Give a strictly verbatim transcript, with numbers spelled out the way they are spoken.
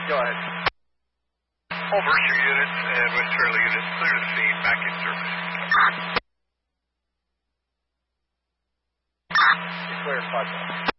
Go ahead. All Mercer units and West Fairley units, clear the scene, back in service. Clear, five.